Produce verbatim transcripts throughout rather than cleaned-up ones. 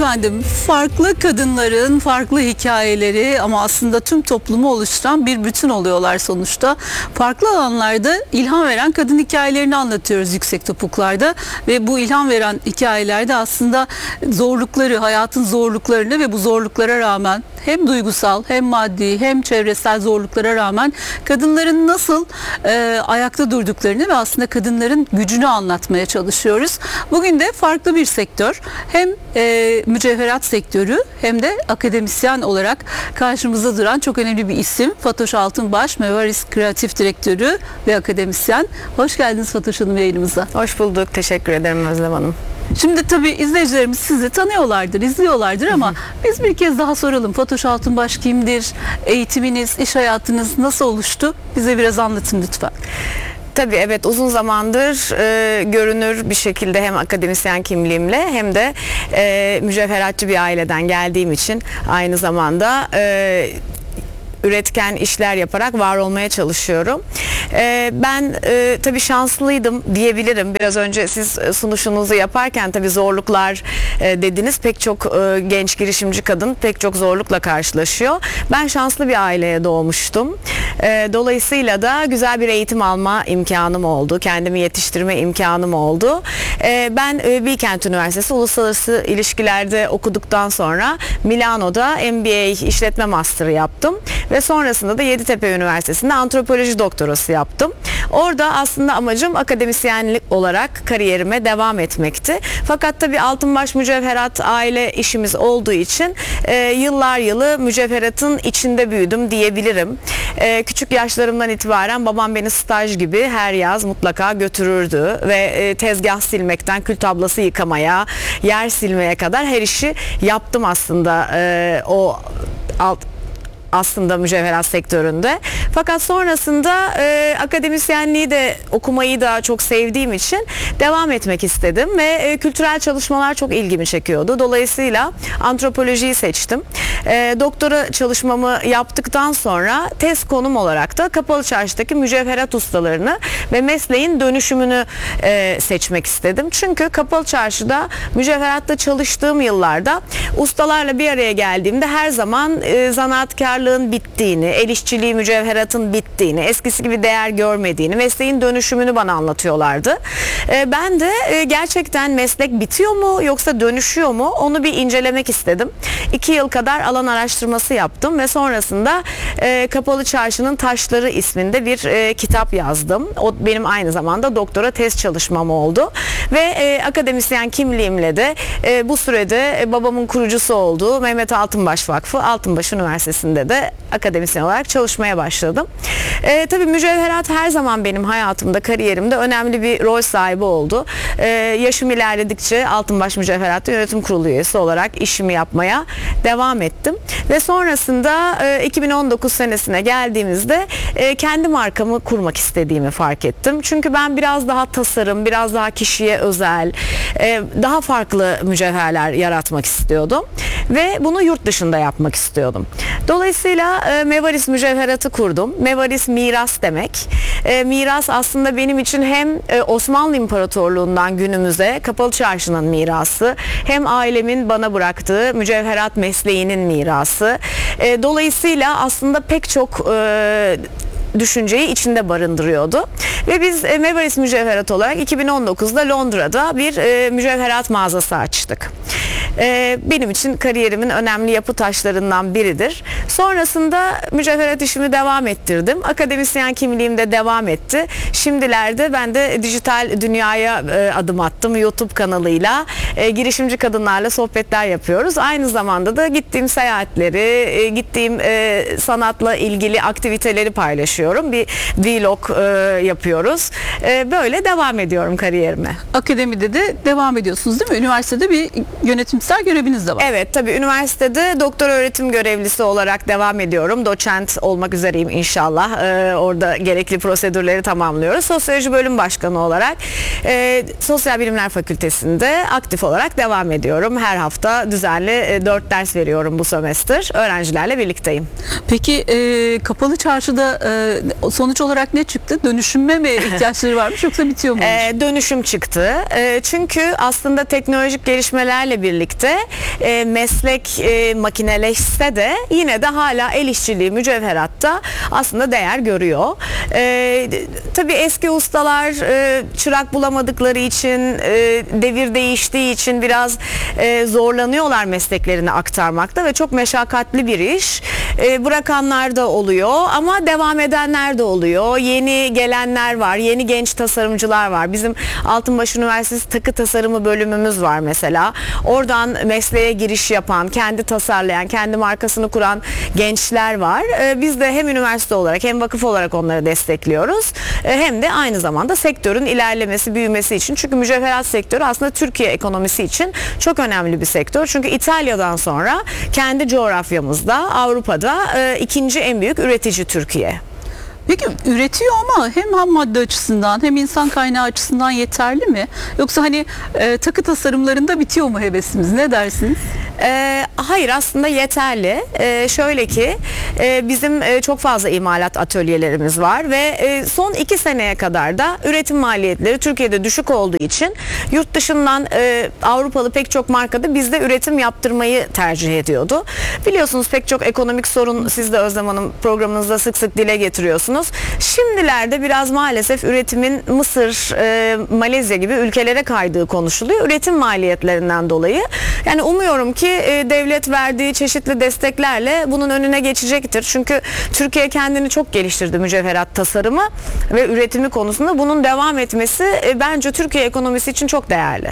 efendim, farklı kadınların farklı hikayeleri ama aslında tüm toplumu oluşturan bir bütün oluyorlar sonuçta. Farklı alanlarda ilham veren kadın hikayelerini anlatıyoruz Yüksek Topuklar'da ve bu ilham veren hikayelerde aslında zorlukları, hayatın zorluklarını ve bu zorluklara rağmen hem duygusal hem maddi hem çevresel zorluklara rağmen kadınların nasıl e, ayakta durduklarını ve aslında kadınların gücünü anlatmaya çalışıyoruz. Bugün de farklı bir sektör, hem e, mücevherat sektörü hem de akademisyen olarak karşımızda duran çok önemli bir isim Fatoş Altınbaş, Mevaris Kreatif Direktörü ve akademisyen. Hoş geldiniz Fatoş Hanım yayınımıza. Hoş bulduk. Teşekkür ederim Özlem Hanım. Şimdi tabii izleyicilerimiz sizi tanıyorlardır, izliyorlardır ama hı hı. biz bir kez daha soralım. Fatoş Altınbaş kimdir? Eğitiminiz, iş hayatınız nasıl oluştu? Bize biraz anlatın lütfen. Tabii evet, uzun zamandır e, görünür bir şekilde hem akademisyen kimliğimle hem de e, mücevheratçı bir aileden geldiğim için aynı zamanda e, üretken işler yaparak var olmaya çalışıyorum. Ee, ben e, tabii şanslıydım diyebilirim. Biraz önce siz sunuşunuzu yaparken tabii zorluklar e, dediniz. Pek çok e, genç girişimci kadın pek çok zorlukla karşılaşıyor. Ben şanslı bir aileye doğmuştum. E, dolayısıyla da güzel bir eğitim alma imkanım oldu. Kendimi yetiştirme imkanım oldu. E, ben e, Bilkent Üniversitesi Uluslararası İlişkiler'de okuduktan sonra Milano'da M B A işletme master'ı yaptım. Ve sonrasında da Yeditepe Üniversitesi'nde antropoloji doktorası yaptım. Orada aslında amacım akademisyenlik olarak kariyerime devam etmekti. Fakat tabii Altınbaş Mücevherat aile işimiz olduğu için e, yıllar yılı mücevheratın içinde büyüdüm diyebilirim. E, küçük yaşlarımdan itibaren babam beni staj gibi her yaz mutlaka götürürdü ve e, tezgah silmekten kül tablası yıkamaya, yer silmeye kadar her işi yaptım aslında e, o alt aslında mücevherat sektöründe. Fakat sonrasında e, akademisyenliği de okumayı da çok sevdiğim için devam etmek istedim ve e, kültürel çalışmalar çok ilgimi çekiyordu. Dolayısıyla antropolojiyi seçtim. E, doktora çalışmamı yaptıktan sonra tez konum olarak da Kapalı Çarşı'daki mücevherat ustalarını ve mesleğin dönüşümünü e, seçmek istedim. Çünkü Kapalı Çarşı'da mücevheratta çalıştığım yıllarda ustalarla bir araya geldiğimde her zaman e, zanaatkarlığın bittiğini, el işçiliği, mücevheratın bittiğini, eskisi gibi değer görmediğini, mesleğin dönüşümünü bana anlatıyorlardı. E, ben de e, gerçekten meslek bitiyor mu yoksa dönüşüyor mu onu bir incelemek istedim. İki yıl kadar alan araştırması yaptım ve sonrasında e, Kapalı Çarşı'nın Taşları isminde bir e, kitap yazdım. O benim aynı zamanda doktora tez çalışmam oldu ve e, akademisyen kimliğimle de e, bu sürede e, babamın kurucusu olduğu Mehmet Altınbaş Vakfı Altınbaş Üniversitesi'nde de akademisyen olarak çalışmaya başladım. E, tabii mücevherat her zaman benim hayatımda, kariyerimde önemli bir rol sahibi oldu. E, yaşım ilerledikçe Altınbaş Mücevherat'ta yönetim kurulu üyesi olarak işimi yapmaya devam ettim. Ve sonrasında e, iki bin on dokuz senesine geldiğimizde e, kendi markamı kurmak istediğimi fark ettim. Çünkü ben biraz daha tasarım, biraz daha kişiye özel, e, daha farklı mücevherler yaratmak istiyordum. Ve bunu yurt dışında yapmak istiyordum. Dolayısıyla e, Mevaris Mücevherat'ı kurdum. Mevaris miras demek. E, miras aslında benim için hem e, Osmanlı İmparatorluğundan günümüze Kapalı Çarşı'nın mirası, hem ailemin bana bıraktığı mücevherat mesleğinin mirası. E, dolayısıyla aslında pek çok e, düşünceyi içinde barındırıyordu. Ve biz e, Mevaris Mücevherat olarak iki bin on dokuzda Londra'da bir e, mücevherat mağazası açtık. E, benim için kariyerimin önemli yapı taşlarından biridir. Sonrasında mücevherat işimi devam ettirdim. Akademisyen kimliğim de devam etti. Şimdilerde ben de dijital dünyaya e, adım attım. YouTube kanalıyla e, girişimci kadınlarla sohbetler yapıyoruz. Aynı zamanda da gittiğim seyahatleri, e, gittiğim e, sanatla ilgili aktiviteleri paylaşıyorum. Bir vlog e, yapıyoruz. E, böyle devam ediyorum kariyerime. Akademide de devam ediyorsunuz değil mi? Üniversitede bir yönetimsel göreviniz de var. Evet, tabii üniversitede doktor öğretim görevlisi olarak devam ediyorum. Doçent olmak üzereyim inşallah. Ee, orada gerekli prosedürleri tamamlıyoruz. Sosyoloji bölüm başkanı olarak e, Sosyal Bilimler Fakültesi'nde aktif olarak devam ediyorum. Her hafta düzenli e, dört ders veriyorum bu sömestr. Öğrencilerle birlikteyim. Peki e, Kapalı Çarşı'da e, sonuç olarak ne çıktı? Dönüşüme mi ihtiyaçları varmış yoksa bitiyor mu? E, dönüşüm çıktı. E, çünkü aslında teknolojik gelişmelerle birlikte birlikte e, meslek e, makineleşse de yine de hala el işçiliği, mücevheratta aslında değer görüyor. E, tabii eski ustalar e, çırak bulamadıkları için, e, devir değiştiği için biraz e, zorlanıyorlar mesleklerini aktarmakta ve çok meşakkatli bir iş. E, bırakanlar da oluyor ama devam edenler de oluyor. Yeni gelenler var, yeni genç tasarımcılar var. Bizim Altınbaş Üniversitesi takı tasarımı bölümümüz var mesela. Oradan mesleğe giriş yapan, kendi tasarlayan, kendi markasını kuran gençler var. E, biz de hem üniversite olarak hem vakıf olarak onları destekliyoruz. E, hem de aynı zamanda sektörün ilerlemesi, büyümesi için. Çünkü mücevherat sektörü aslında Türkiye ekonomisi için çok önemli bir sektör. Çünkü İtalya'dan sonra kendi coğrafyamızda, Avrupa'da e, ikinci en büyük üretici Türkiye. Peki üretiyor ama hem ham madde açısından hem insan kaynağı açısından yeterli mi? Yoksa hani e, takı tasarımlarında bitiyor mu hevesimiz? Ne dersiniz? E, hayır aslında yeterli. E, şöyle ki e, bizim e, çok fazla imalat atölyelerimiz var ve e, son iki seneye kadar da üretim maliyetleri Türkiye'de düşük olduğu için yurt dışından e, Avrupalı pek çok markada bizde üretim yaptırmayı tercih ediyordu. Biliyorsunuz pek çok ekonomik sorun siz de Özlem Hanım programınızda sık sık dile getiriyorsunuz. Şimdilerde biraz maalesef üretimin Mısır, e, Malezya gibi ülkelere kaydığı konuşuluyor. Üretim maliyetlerinden dolayı. Yani umuyorum ki e, devlet verdiği çeşitli desteklerle bunun önüne geçecektir. Çünkü Türkiye kendini çok geliştirdi mücevherat tasarımı ve üretimi konusunda. Bunun devam etmesi e, bence Türkiye ekonomisi için çok değerli.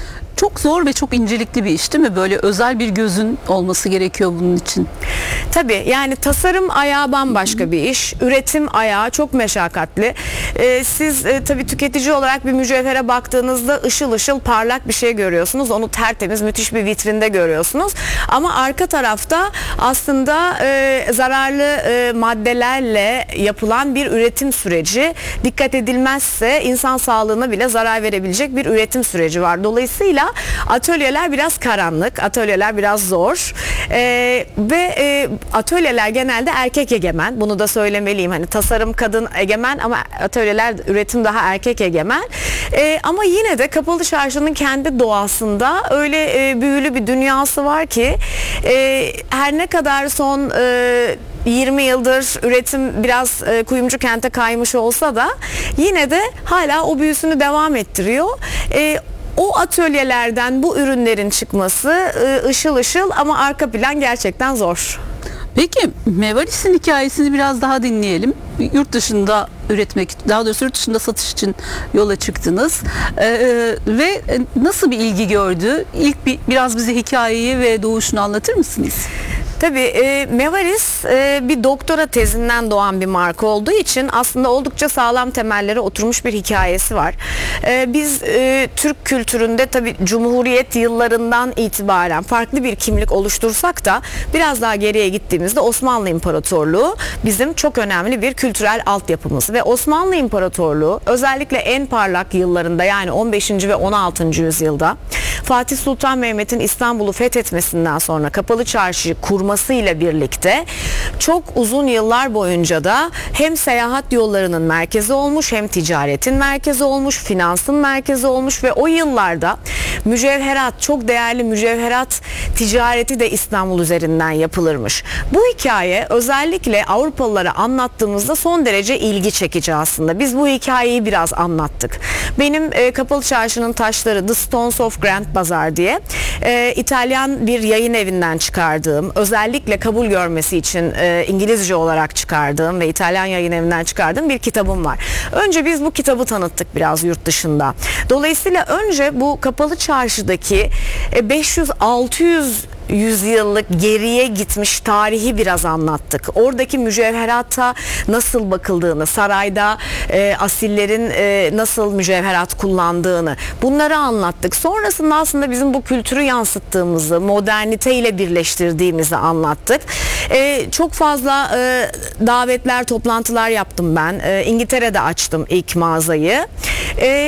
Çok zor ve çok incelikli bir iş değil mi? Böyle özel bir gözün olması gerekiyor bunun için. Tabii yani tasarım ayağı bambaşka bir iş. Üretim ayağı çok meşakkatli. Ee, siz e, tabii tüketici olarak bir mücevhere baktığınızda ışıl ışıl parlak bir şey görüyorsunuz. Onu tertemiz müthiş bir vitrinde görüyorsunuz. Ama arka tarafta aslında e, zararlı e, maddelerle yapılan bir üretim süreci. Dikkat edilmezse insan sağlığına bile zarar verebilecek bir üretim süreci var. Dolayısıyla atölyeler biraz karanlık, atölyeler biraz zor ee, ve e, atölyeler genelde erkek egemen. Bunu da söylemeliyim. Hani tasarım kadın egemen ama atölyeler, üretim daha erkek egemen. Ee, ama yine de Kapalı Çarşı'nın kendi doğasında öyle e, büyülü bir dünyası var ki e, her ne kadar son e, yirmi yıldır üretim biraz e, kuyumcu kente kaymış olsa da yine de hala o büyüsünü devam ettiriyor. E, O atölyelerden bu ürünlerin çıkması ışıl ışıl ama arka plan gerçekten zor. Peki Mevaris'in hikayesini biraz daha dinleyelim. Yurt dışında üretmek, daha doğrusu yurt dışında satış için yola çıktınız. Ee, ve nasıl bir ilgi gördü? İlk bir, biraz bize hikayeyi ve doğuşunu anlatır mısınız? Tabii e, Mevaris e, bir doktora tezinden doğan bir marka olduğu için aslında oldukça sağlam temellere oturmuş bir hikayesi var. E, biz e, Türk kültüründe tabii Cumhuriyet yıllarından itibaren farklı bir kimlik oluştursak da biraz daha geriye gittiğimizde Osmanlı İmparatorluğu bizim çok önemli bir kültürel altyapımız ve Osmanlı İmparatorluğu özellikle en parlak yıllarında yani on beşinci ve on altıncı yüzyılda Fatih Sultan Mehmet'in İstanbul'u fethetmesinden sonra Kapalı Çarşı'yı kurmasıyla birlikte çok uzun yıllar boyunca da hem seyahat yollarının merkezi olmuş, hem ticaretin merkezi olmuş, finansın merkezi olmuş ve o yıllarda mücevherat, çok değerli mücevherat ticareti de İstanbul üzerinden yapılırmış. Bu hikaye özellikle Avrupalılara anlattığımızda son derece ilgi çekici aslında. Biz bu hikayeyi biraz anlattık. Benim e, Kapalı Çarşı'nın taşları The Stones of Grand Bazaar diye e, İtalyan bir yayın evinden çıkardığım, özellikle kabul görmesi için e, İngilizce olarak çıkardığım ve İtalyan yayın evinden çıkardığım bir kitabım var. Önce biz bu kitabı tanıttık biraz yurt dışında. Dolayısıyla önce bu Kapalı Çarşı'daki e, beş yüz altı yüz yüzyıllık geriye gitmiş tarihi biraz anlattık. Oradaki mücevherata nasıl bakıldığını, sarayda e, asillerin e, nasıl mücevherat kullandığını bunları anlattık. Sonrasında aslında bizim bu kültürü yansıttığımızı, moderniteyle birleştirdiğimizi anlattık. E, çok fazla e, davetler, toplantılar yaptım ben. E, İngiltere'de açtım ilk mağazayı. E,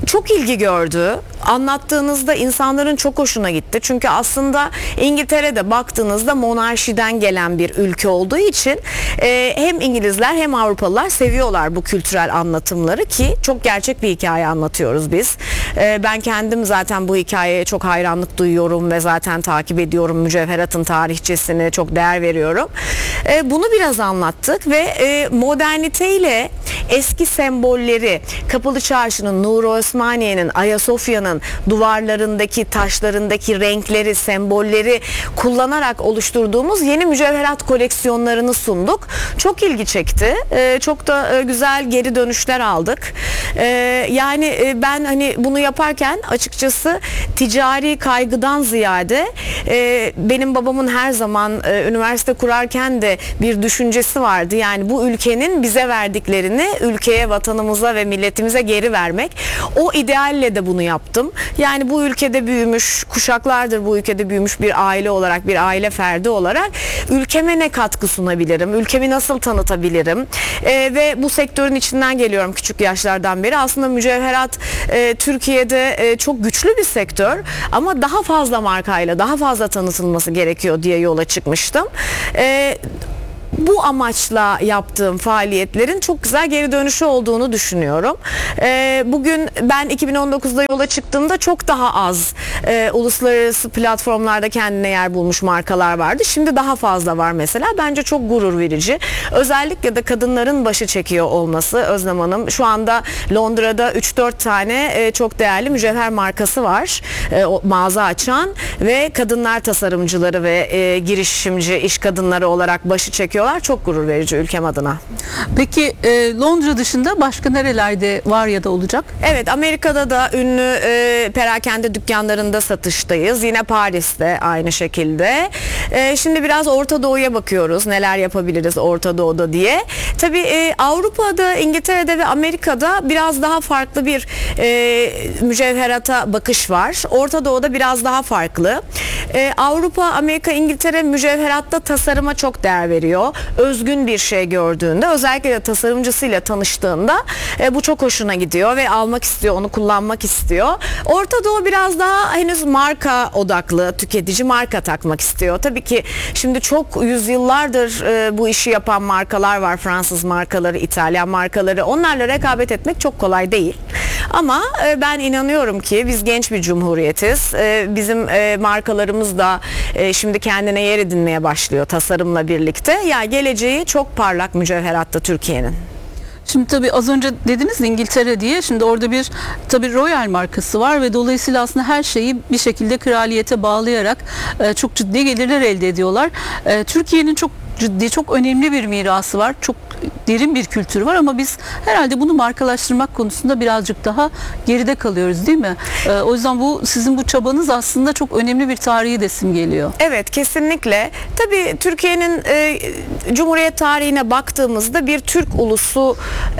çok ilgi gördü. Anlattığınızda insanların çok hoşuna gitti. Çünkü aslında İngiltere'de baktığınızda monarşiden gelen bir ülke olduğu için e, hem İngilizler hem Avrupalılar seviyorlar bu kültürel anlatımları ki çok gerçek bir hikaye anlatıyoruz biz. E, ben kendim zaten bu hikayeye çok hayranlık duyuyorum ve zaten takip ediyorum. Mücevheratın tarihçesine çok değer veriyorum. E, bunu biraz anlattık ve e, moderniteyle eski sembolleri, Kapalı Çarşı'nın, Nur Osmaniye'nin, Ayasofya'nın duvarlarındaki, taşlarındaki renkleri, sembolleri kullanarak oluşturduğumuz yeni mücevherat koleksiyonlarını sunduk. Çok ilgi çekti. Ee, çok da e, güzel geri dönüşler aldık. Ee, yani e, ben hani bunu yaparken açıkçası ticari kaygıdan ziyade e, benim babamın her zaman e, üniversite kurarken de bir düşüncesi vardı. Yani bu ülkenin bize verdiklerini ülkeye, vatanımıza ve milletimize geri vermek. O idealle de bunu yaptım. Yani bu ülkede büyümüş, kuşaklardır bu ülkede büyümüş bir aile olarak, bir aile ferdi olarak ülkeme ne katkı sunabilirim? Ülkemi nasıl tanıtabilirim? Ee, ve bu sektörün içinden geliyorum küçük yaşlardan beri. Aslında mücevherat e, Türkiye'de e, çok güçlü bir sektör ama daha fazla markayla, daha fazla tanıtılması gerekiyor diye yola çıkmıştım. E, Bu amaçla yaptığım faaliyetlerin çok güzel geri dönüşü olduğunu düşünüyorum. Ee, bugün ben iki bin on dokuzda yola çıktığımda çok daha az e, uluslararası platformlarda kendine yer bulmuş markalar vardı. Şimdi daha fazla var mesela. Bence çok gurur verici. Özellikle de kadınların başı çekiyor olması Özlem Hanım. Şu anda Londra'da üç dört tane e, çok değerli mücevher markası var. E, o, mağaza açan ve kadınlar tasarımcıları ve e, girişimci iş kadınları olarak başı çekiyor. Çok gurur verici ülkem adına. Peki e, Londra dışında başka nerelerde var ya da olacak? Evet, Amerika'da da ünlü e, perakende dükkanlarında satıştayız. Yine Paris'te aynı şekilde. E, şimdi biraz Orta Doğu'ya bakıyoruz. Neler yapabiliriz Orta Doğu'da diye. Tabii e, Avrupa'da, İngiltere'de ve Amerika'da biraz daha farklı bir e, mücevherata bakış var. Orta Doğu'da biraz daha farklı. E, Avrupa, Amerika, İngiltere mücevheratta tasarıma çok değer veriyor. Özgün bir şey gördüğünde, özellikle de tasarımcısıyla tanıştığında e, bu çok hoşuna gidiyor ve almak istiyor, onu kullanmak istiyor. Orta Doğu biraz daha henüz marka odaklı, tüketici marka takmak istiyor. Tabii ki şimdi çok yüzyıllardır e, bu işi yapan markalar var. Fransız markaları, İtalyan markaları. Onlarla rekabet etmek çok kolay değil. Ama e, ben inanıyorum ki biz genç bir cumhuriyetiz. E, bizim e, markalarımız da e, şimdi kendine yer edinmeye başlıyor tasarımla birlikte. Yani geleceği çok parlak mücevheratta Türkiye'nin. Şimdi tabii az önce dediniz İngiltere diye. Şimdi orada bir tabii Royal markası var ve dolayısıyla aslında her şeyi bir şekilde kraliyete bağlayarak e, çok ciddi gelirler elde ediyorlar. E, Türkiye'nin çok ciddi, çok önemli bir mirası var. Çok derin bir kültürü var ama biz herhalde bunu markalaştırmak konusunda birazcık daha geride kalıyoruz, değil mi? Ee, o yüzden bu sizin bu çabanız aslında çok önemli bir tarihi de simgeliyor. Evet, kesinlikle. Tabii Türkiye'nin e, Cumhuriyet tarihine baktığımızda bir Türk ulusu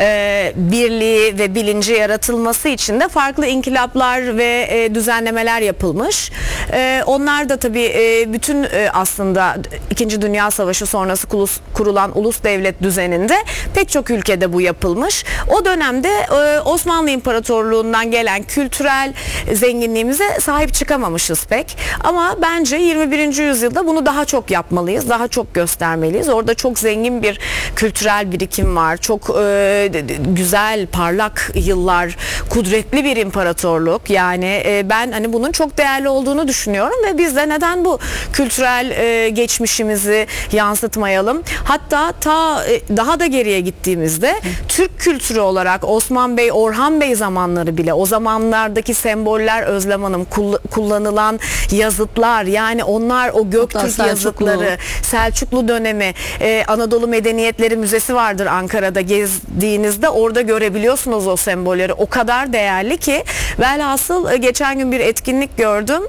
e, birliği ve bilinci yaratılması için de farklı inkılaplar ve e, düzenlemeler yapılmış. E, onlar da tabii e, bütün e, aslında İkinci Dünya Savaşı sonrası kulus, kurulan ulus devlet düzeninde pek çok ülkede bu yapılmış. O dönemde e, Osmanlı İmparatorluğu'ndan gelen kültürel zenginliğimize sahip çıkamamışız pek. Ama bence yirmi birinci yüzyılda bunu daha çok yapmalıyız, daha çok göstermeliyiz. Orada çok zengin bir kültürel birikim var. Çok e, güzel, parlak yıllar, kudretli bir imparatorluk. Yani e, ben hani bunun çok değerli olduğunu düşünüyorum ve biz de neden bu kültürel e, geçmişimizi yansıtmayalım? Hatta ta e, daha da geriye gittiğimizde Türk kültürü olarak Osman Bey, Orhan Bey zamanları bile, o zamanlardaki semboller Özlem Hanım, kullanılan yazıtlar, yani onlar o Göktürk Selçuklu. yazıtları, Selçuklu dönemi, e, Anadolu Medeniyetleri Müzesi vardır Ankara'da, gezdiğinizde orada görebiliyorsunuz o sembolleri. O kadar değerli ki velhasıl e, geçen gün bir etkinlik gördüm.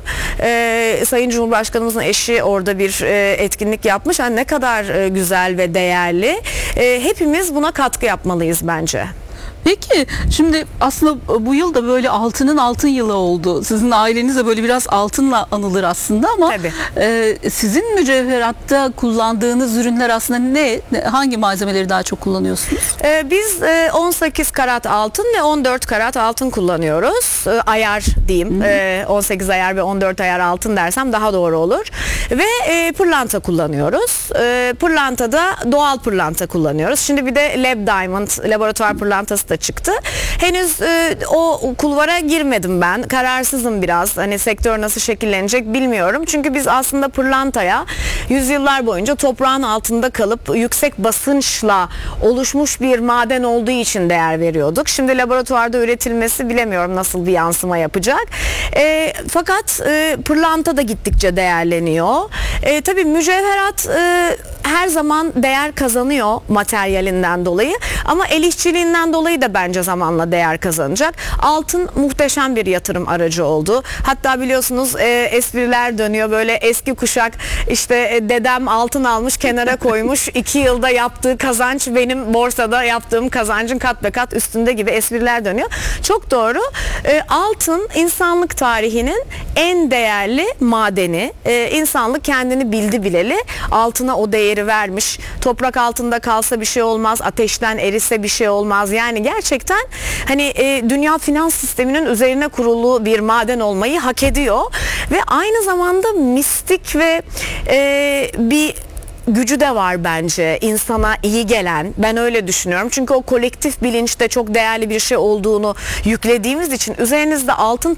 E, Sayın Cumhurbaşkanımızın eşi orada bir e, etkinlik yapmış. Yani ne kadar e, güzel ve değerli. E, hepimiz buna katkı yapmalıyız bence. Peki şimdi aslında bu yıl da böyle altının altın yılı oldu. Sizin aileniz de böyle biraz altınla anılır aslında ama Tabii. e, sizin mücevheratta kullandığınız ürünler aslında ne? Hangi malzemeleri daha çok kullanıyorsunuz? Ee, biz e, on sekiz karat altın ve on dört karat altın kullanıyoruz. Ee, ayar diyeyim. Ee, on sekiz ayar ve on dört ayar altın dersem daha doğru olur. Ve e, pırlanta kullanıyoruz. Ee, pırlantada doğal pırlanta kullanıyoruz. Şimdi bir de Lab Diamond, laboratuvar pırlantası da çıktı. Henüz e, o kulvara girmedim ben. Kararsızım biraz. Hani sektör nasıl şekillenecek bilmiyorum. Çünkü biz aslında pırlantaya yüzyıllar boyunca toprağın altında kalıp yüksek basınçla oluşmuş bir maden olduğu için değer veriyorduk. Şimdi laboratuvarda üretilmesi bilemiyorum nasıl bir yansıma yapacak. E, fakat e, pırlanta da gittikçe değerleniyor. E, tabii mücevherat e, her zaman değer kazanıyor materyalinden dolayı ama el işçiliğinden dolayı da bence zamanla değer kazanacak. Altın muhteşem bir yatırım aracı oldu. Hatta biliyorsunuz e, espriler dönüyor böyle eski kuşak işte e, dedem altın almış kenara koymuş iki yılda yaptığı kazanç benim borsada yaptığım kazancın kat be kat üstünde gibi espriler dönüyor. Çok doğru. E, altın insanlık tarihinin en değerli madeni. E, insanlık kendini bildi bileli altına o değeri vermiş. Toprak altında kalsa bir şey olmaz. Ateşten erise bir şey olmaz. Yani gerçekten hani e, dünya finans sisteminin üzerine kurulu bir maden olmayı hak ediyor. Ve aynı zamanda mistik ve e, bir gücü de var bence insana iyi gelen. Ben öyle düşünüyorum. Çünkü o kolektif bilinçte çok değerli bir şey olduğunu yüklediğimiz için üzerinizde altın